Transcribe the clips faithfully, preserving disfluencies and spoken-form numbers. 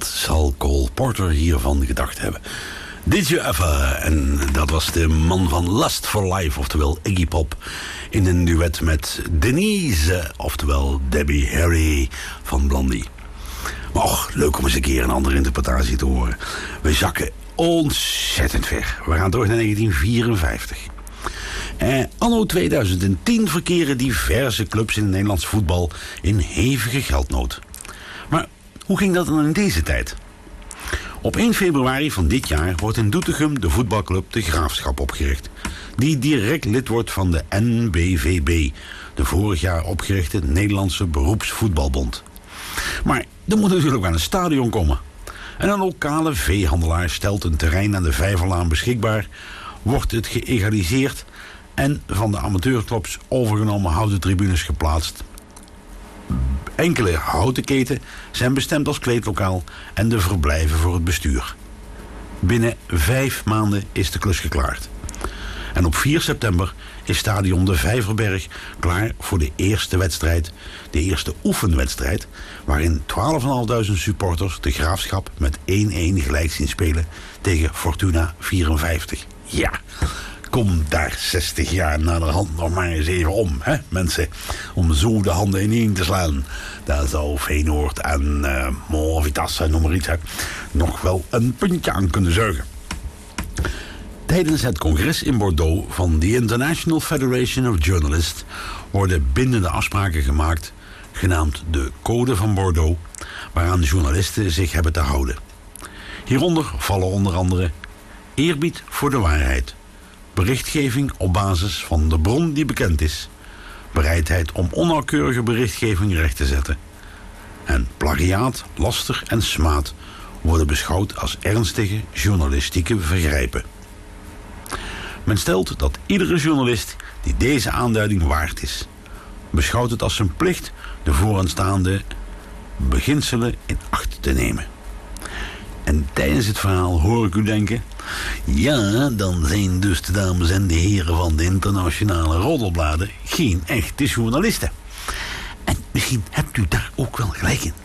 Wat zal Cole Porter hiervan gedacht hebben? Did you ever? En dat was de man van Lust for Life, oftewel Iggy Pop, in een duet met Denise, oftewel Debbie Harry van Blondie. Maar och, leuk om eens een keer een andere interpretatie te horen. We zakken ontzettend ver. We gaan terug naar negentien vierenvijftig. Eh, anno tweeduizend tien verkeren diverse clubs in het Nederlands voetbal in hevige geldnood. Maar hoe ging dat dan in deze tijd? Op één februari van dit jaar wordt in Doetinchem de voetbalclub De Graafschap opgericht, die direct lid wordt van de N B V B, de vorig jaar opgerichte Nederlandse Beroepsvoetbalbond. Maar er moet natuurlijk wel een stadion komen. En een lokale veehandelaar stelt een terrein aan de Vijverlaan beschikbaar, wordt het geëgaliseerd en van de amateurclubs overgenomen houten tribunes geplaatst. Enkele houten keten zijn bestemd als kleedlokaal en de verblijven voor het bestuur. Binnen vijf maanden is de klus geklaard. En op vier september is stadion De Vijverberg klaar voor de eerste wedstrijd, de eerste oefenwedstrijd, waarin twaalfduizendvijfhonderd supporters de Graafschap met één-één gelijk zien spelen tegen Fortuna vierenvijftig. Ja, kom daar zestig jaar naderhand nog maar eens even om, hè, mensen. Om zo de handen ineen te slaan. Daar zou Feyenoord en uh, Mo, Vitesse, noem maar iets, hè, nog wel een puntje aan kunnen zuigen. Tijdens het congres in Bordeaux van de International Federation of Journalists worden bindende afspraken gemaakt, genaamd de Code van Bordeaux, waaraan journalisten zich hebben te houden. Hieronder vallen onder andere eerbied voor de waarheid, berichtgeving op basis van de bron die bekend is, bereidheid om onnauwkeurige berichtgeving recht te zetten. En plagiaat, laster en smaad worden beschouwd als ernstige journalistieke vergrijpen. Men stelt dat iedere journalist die deze aanduiding waard is, beschouwt het als zijn plicht de vooraanstaande beginselen in acht te nemen. En tijdens het verhaal hoor ik u denken, ja, dan zijn dus de dames en de heren van de internationale roddelbladen geen echte journalisten. En misschien hebt u daar ook wel gelijk in.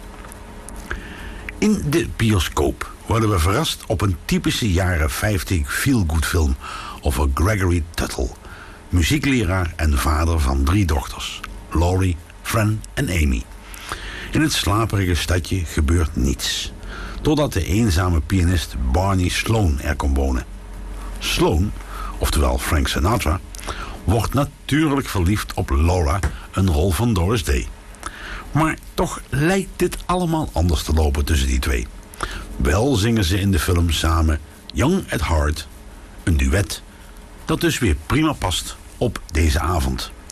In de bioscoop worden we verrast op een typische jaren vijftig feel-good film over Gregory Tuttle, muziekleraar en vader van drie dochters, Laurie, Fran en Amy. In het slaperige stadje gebeurt niets, totdat de eenzame pianist Barney Sloan er komt wonen. Sloan, oftewel Frank Sinatra, wordt natuurlijk verliefd op Laura, een rol van Doris Day. Maar toch lijkt dit allemaal anders te lopen tussen die twee. Wel zingen ze in de film samen Young at Heart, een duet dat dus weer prima past op deze avond.